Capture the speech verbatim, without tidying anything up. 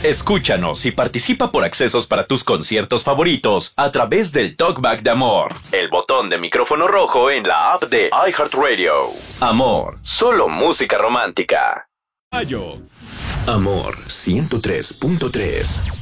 Escúchanos y participa por accesos para tus conciertos favoritos a través del Talkback de Amor, el botón de micrófono rojo en la app de iHeartRadio. Amor, solo música romántica. Amor ciento tres punto tres.